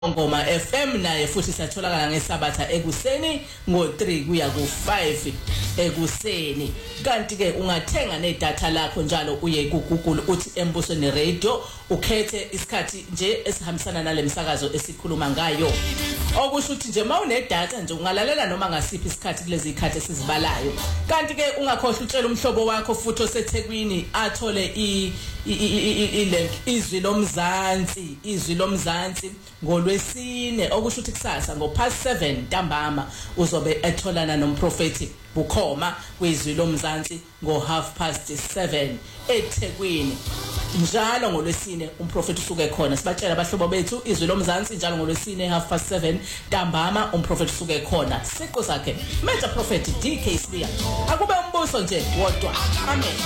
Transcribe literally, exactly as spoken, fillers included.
Ngoma F M naye futhi siyatholakala ngesabatha ekuseni ngo three kuya ku five ekuseni. Kanti ke ungathenga nedatha lakho njalo uye ku Google uthi Embusweni Radio ukhethe isikhathi nje esihambisana nale misakazo esikhuluma ngayo. Okusho ukuthi nje mawune data nje ungalalela noma ngasiphi isikhathi kulezi ikhathi esizibalayo. Kanti ke ungakhohle utshela umhlobo wakho futhi oseThekwini athole i link izwi lomzansi izwi lomzansi ngolwesine okusho ukuthi kusasa ngo past seven ntambama uzobe etholana nomprofeti Bukhoma kwizwi lomzansi ngo half past seven eThekwini. Njalo ngolwesine umprofeti usuke khona sibatshela abahlobo bethu izwi lomzansi njalo ngolwesine half past seven ntambama umprofeti usuke khona siqo sakhe Major Prophet D K Sibiya akube umbuso nje wodwa. Amen.